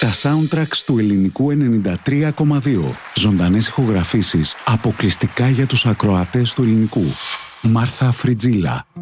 Τα soundtracks του ελληνικού 93,2. Ζωντανές ηχογραφήσεις αποκλειστικά για τους ακροατές του ελληνικού. Μάρθα Φριτζίλα,